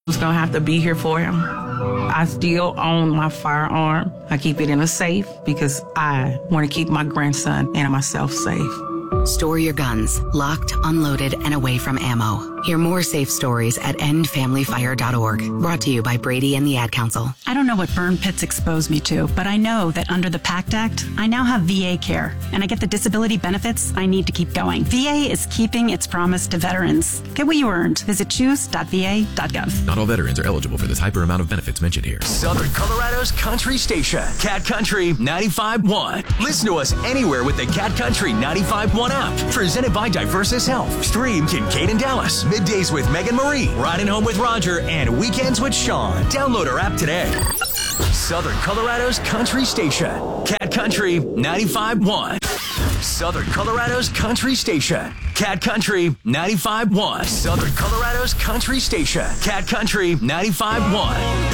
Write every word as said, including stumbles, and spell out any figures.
was going to have to be here for him. I still own my firearm. I keep it in a safe because I want to keep my grandson and myself safe. Store your guns, locked, unloaded, and away from ammo. Hear more safe stories at end family fire dot org. Brought to you by Brady and the Ad Council. I don't know what burn pits exposed me to, but I know that under the PACT Act, I now have V A care, and I get the disability benefits I need to keep going. V A is keeping its promise to veterans. Get what you earned. Visit choose dot v a dot gov. Not all veterans are eligible for this hyper amount of benefits mentioned here. Southern Colorado's country station, Cat Country ninety-five point one. Listen to us anywhere with the Cat Country ninety-five point one app. Presented by Diversus Health. Stream Kincaid and Dallas. Middays with Megan Marie. Riding Home with Roger. And Weekends with Sean. Download our app today. Southern Colorado's country station, Cat Country ninety-five point one. Southern Colorado's country station, Cat Country ninety-five point one. Southern Colorado's country station, Cat Country ninety-five point one.